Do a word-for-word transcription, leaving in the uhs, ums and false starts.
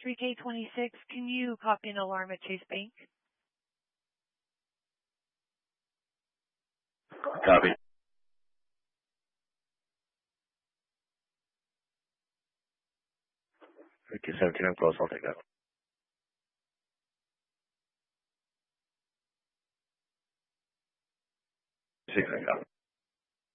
three K twenty-six, can you copy an alarm at Chase Bank? Copy. three Q seventeen, I'm close. I'll take that. six, I got it.